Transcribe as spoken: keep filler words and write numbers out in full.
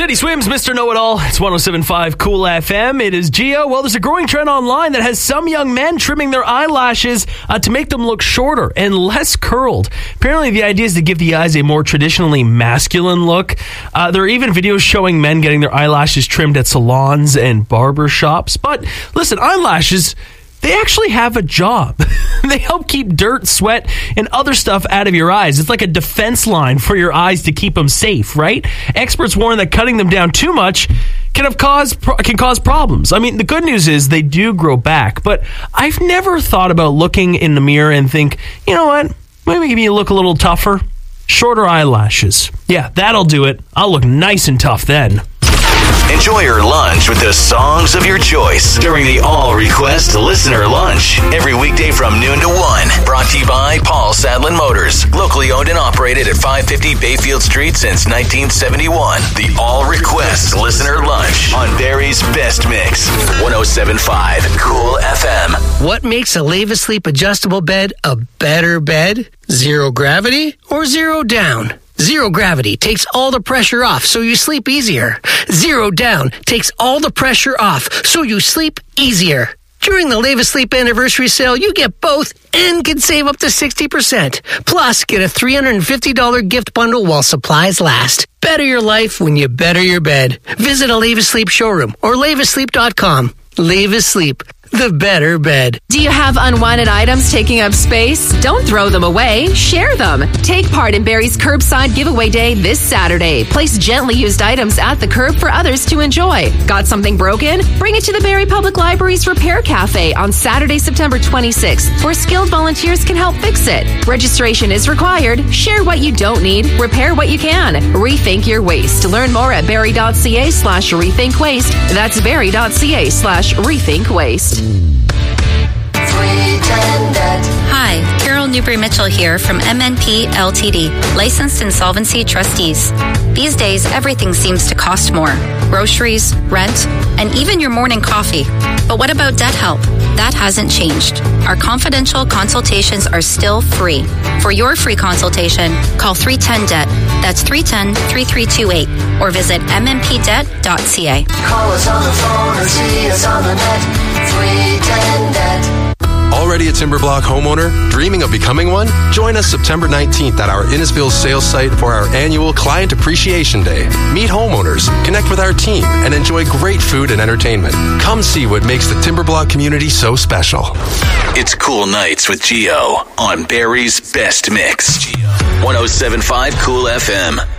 Teddy Swims, Mister Know-It-All. It's one oh seven point five Cool F M. It is Gio. Well, there's a growing trend online that has some young men trimming their eyelashes uh, to make them look shorter and less curled. Apparently, the idea is to give the eyes a more traditionally masculine look. Uh, there are even videos showing men getting their eyelashes trimmed at salons and barber shops. But listen, eyelashes, they actually have a job. They help keep dirt, sweat, and other stuff out of your eyes. It's like a defense line for your eyes to keep them safe, right? Experts warn that cutting them down too much can have cause can cause problems. I mean, the good news is they do grow back, but I've never thought about looking in the mirror and think, you know what, maybe you look a little tougher. Shorter eyelashes. Yeah, that'll do it. I'll look nice and tough then. Enjoy your lunch with the songs of your choice during the All Request Listener Lunch. Every weekday from noon to one. Brought to you by Paul Sadlin Motors. Locally owned and operated at five fifty Bayfield Street since nineteen seventy-one. The All Request Listener Lunch on Barrie's Best Mix. one oh seven point five Cool F M. What makes a Leva Sleep adjustable bed a better bed? Zero gravity or zero down? Zero gravity takes all the pressure off so you sleep easier. Zero down takes all the pressure off so you sleep easier. During the Leva Sleep anniversary sale, you get both and can save up to sixty percent. Plus, get a three hundred fifty dollars gift bundle while supplies last. Better your life when you better your bed. Visit a Leva Sleep showroom or leva sleep dot com. Leva Sleep, the better bed. Do you have unwanted items taking up space? Don't throw them away. Share them. Take part in Barrie's Curbside Giveaway Day this Saturday. Place gently used items at the curb for others to enjoy. Got something broken? Bring it to the Barrie Public Library's Repair Cafe on Saturday, September twenty-sixth, where skilled volunteers can help fix it. Registration is required. Share what you don't need. Repair what you can. Rethink your waste. Learn more at barrie.ca slash rethink waste. That's barrie.ca slash rethink waste. Hi, Carol Newbury-Mitchell here from M N P L T D, Licensed Insolvency Trustees. These days, everything seems to cost more. Groceries, rent, and even your morning coffee. But what about debt help? That hasn't changed. Our confidential consultations are still free. For your free consultation, call three one zero D E B T. That's three one zero, three three two eight. Or visit m m p debt dot c a. Call us on the phone or see us on the net. three one zero D E B T. Already a Timberblock homeowner? Dreaming of becoming one? Join us September nineteenth at our Innisfil sales site for our annual Client Appreciation Day. Meet homeowners, connect with our team, and enjoy great food and entertainment. Come see what makes the Timberblock community so special. It's Cool Nights with Gio on Barrie's Best Mix. one oh seven point five Cool F M.